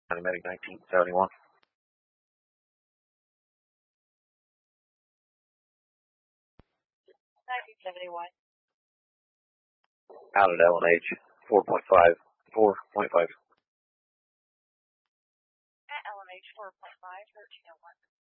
Medic 1971. 1971. Out at LNH 4.5. 4.5. At LMH 4.5, 1301.